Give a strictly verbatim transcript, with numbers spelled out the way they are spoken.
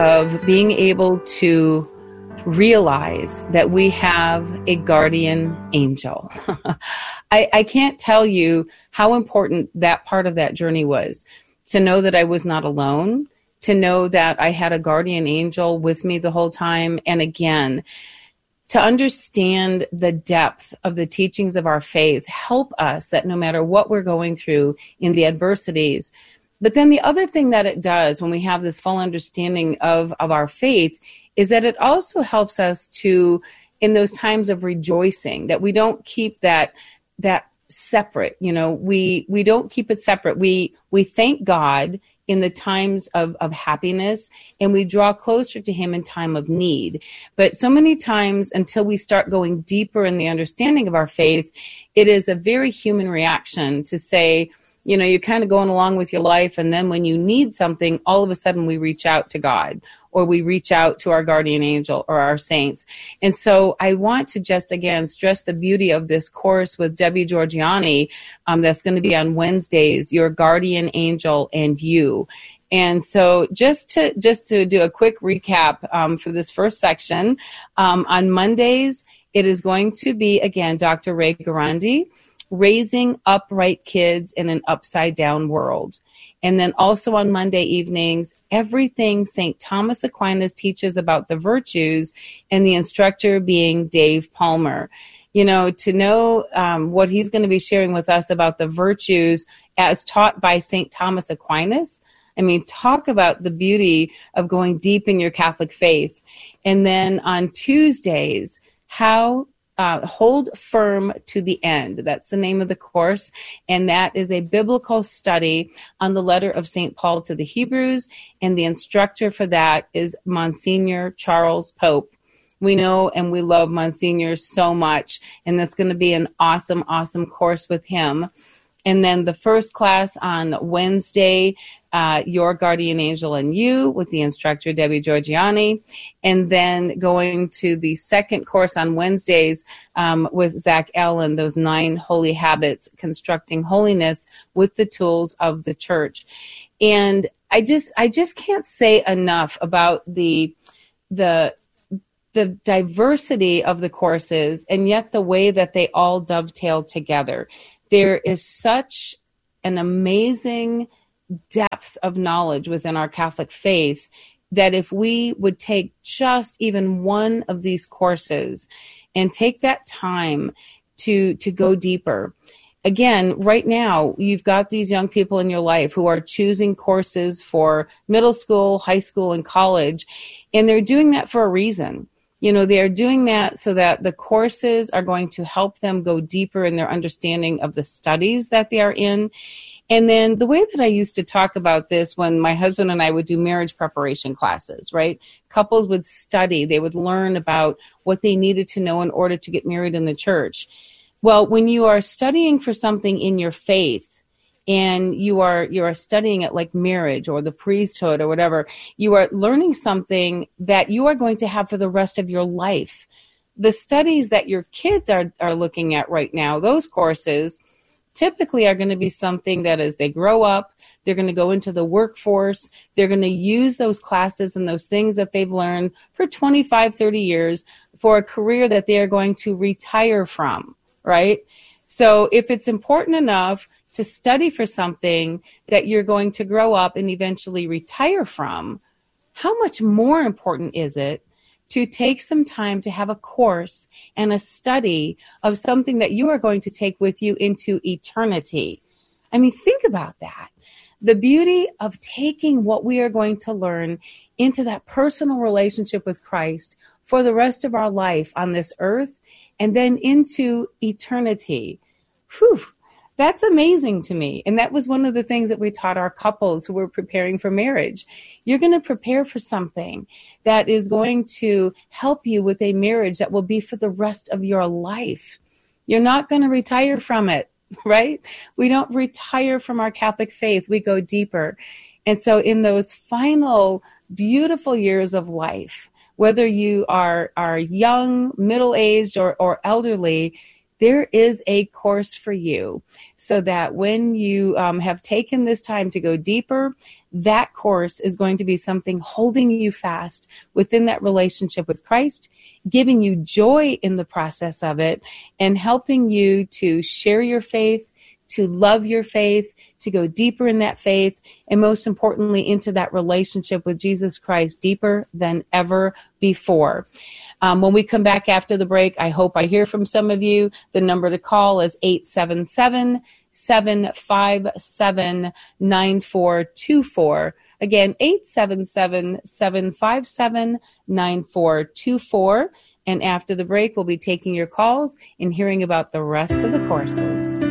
of being able to realize that we have a guardian angel. I, I can't tell you how important that part of that journey was, to know that I was not alone, to know that I had a guardian angel with me the whole time. And again, to understand the depth of the teachings of our faith help us that no matter what we're going through in the adversities. But then the other thing that it does when we have this full understanding of, of our faith is that it also helps us to, in those times of rejoicing, that we don't keep that that separate. You know, we we don't keep it separate. We we thank God in the times of, of happiness, and we draw closer to him in time of need. But so many times, until we start going deeper in the understanding of our faith, it is a very human reaction to say, you know, you're kind of going along with your life, and then when you need something, all of a sudden we reach out to God, or we reach out to our guardian angel or our saints. And so I want to just, again, stress the beauty of this course with Debbie Georgianni um, that's going to be on Wednesdays, Your Guardian Angel and You. And so just to just to do a quick recap um, for this first section, um, on Mondays, it is going to be, again, Doctor Ray Garandi, Raising Upright Kids in an Upside Down World. And then also on Monday evenings, everything Saint Thomas Aquinas teaches about the virtues, and the instructor being Dave Palmer. You know, to know um, what he's going to be sharing with us about the virtues as taught by Saint Thomas Aquinas. I mean, talk about the beauty of going deep in your Catholic faith. And then on Tuesdays, how Uh, hold firm to the end. That's the name of the course. And that is a biblical study on the letter of Saint Paul to the Hebrews. And the instructor for that is Monsignor Charles Pope. We know and we love Monsignor so much. And that's going to be an awesome, awesome course with him. And then the first class on Wednesday, uh, Your Guardian Angel and You, with the instructor, Debbie Georgianni. And then going to the second course on Wednesdays um, with Zach Allen, those nine holy habits, constructing holiness with the tools of the church. And I just, I just can't say enough about the, the, the diversity of the courses, and yet the way that they all dovetail together. There is such an amazing depth of knowledge within our Catholic faith that if we would take just even one of these courses and take that time to, to go deeper. Again, right now, you've got these young people in your life who are choosing courses for middle school, high school, and college, and they're doing that for a reason. You know, they are doing that so that the courses are going to help them go deeper in their understanding of the studies that they are in. And then the way that I used to talk about this when my husband and I would do marriage preparation classes, right? Couples would study. They would learn about what they needed to know in order to get married in the church. Well, when you are studying for something in your faith, and you are you are studying it like marriage or the priesthood or whatever, you are learning something that you are going to have for the rest of your life. The studies that your kids are, are looking at right now, those courses, typically are going to be something that as they grow up, they're going to go into the workforce, they're going to use those classes and those things that they've learned for twenty-five, thirty years for a career that they are going to retire from, right? So if it's important enough to study for something that you're going to grow up and eventually retire from, how much more important is it to take some time to have a course and a study of something that you are going to take with you into eternity? I mean, think about that. The beauty of taking what we are going to learn into that personal relationship with Christ for the rest of our life on this earth and then into eternity. Whew. That's amazing to me. And that was one of the things that we taught our couples who were preparing for marriage. You're going to prepare for something that is going to help you with a marriage that will be for the rest of your life. You're not going to retire from it, right? We don't retire from our Catholic faith. We go deeper. And so in those final beautiful years of life, whether you are, are young, middle-aged, or, or elderly, there is a course for you, so that when you um, have taken this time to go deeper, that course is going to be something holding you fast within that relationship with Christ, giving you joy in the process of it, and helping you to share your faith, to love your faith, to go deeper in that faith, and most importantly, into that relationship with Jesus Christ deeper than ever before. Um, when we come back after the break, I hope I hear from some of you. The number to call is eight seven seven, seven five seven, nine four two four. Again, eight seven seven, seven five seven, nine four two four. And after the break, we'll be taking your calls and hearing about the rest of the courses.